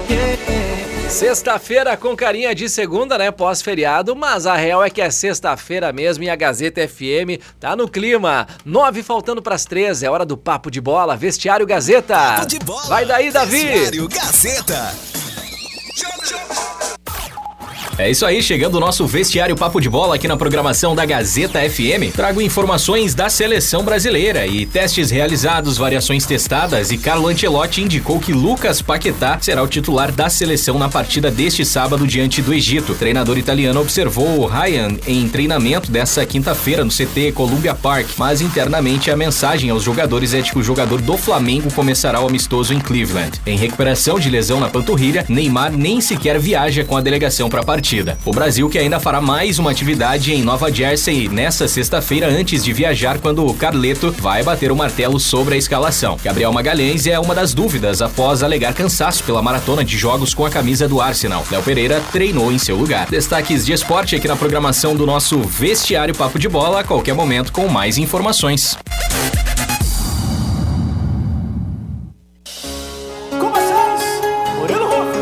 Sexta-feira com carinha de segunda, né? Pós-feriado, mas a real é que é sexta-feira mesmo e a Gazeta FM tá no clima. 9 faltando pras 13, é hora do Papo de Bola, Vestiário Gazeta. Papo de Bola. Vai daí, Davi. Vestiário Gazeta. É isso aí, chegando o nosso Vestiário Papo de Bola aqui na programação da Gazeta FM. Trago informações da seleção brasileira e testes realizados, variações testadas, e Carlo Ancelotti indicou que Lucas Paquetá será o titular da seleção na partida deste sábado diante do Egito. O treinador italiano observou o Ryan em treinamento dessa quinta-feira no CT Columbia Park, mas internamente a mensagem aos jogadores é de que o jogador do Flamengo começará o amistoso em Cleveland. Em recuperação de lesão na panturrilha, Neymar nem sequer viaja com a delegação para a partida. O Brasil que ainda fará mais uma atividade em Nova Jersey nessa sexta-feira antes de viajar, quando o Carleto vai bater o martelo sobre a escalação. Gabriel Magalhães é uma das dúvidas após alegar cansaço pela maratona de jogos com a camisa do Arsenal. Léo Pereira treinou em seu lugar. Destaques de esporte aqui na programação do nosso Vestiário Papo de Bola, a qualquer momento com mais informações.